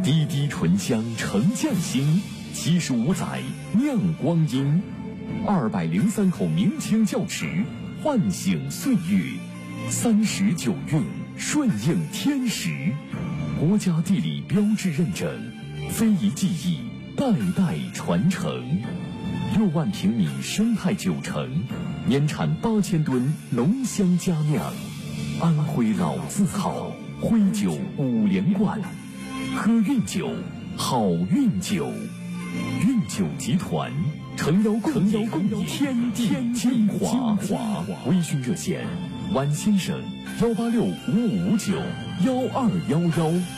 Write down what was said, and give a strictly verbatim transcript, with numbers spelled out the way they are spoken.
滴滴醇香成匠心，七十五载酿光阴，二百零三口明清窖池，唤醒岁月，三十九韵顺应天时，国家地理标志认证，非遗技艺代代传承。六万平米生态酒城，年产八千吨浓香佳酿，安徽老字号，徽酒五连冠，喝韵酒，好运酒。韵酒集团诚邀共邀共天天精华。微醺热线：晚先生幺八六五五五九幺二幺幺。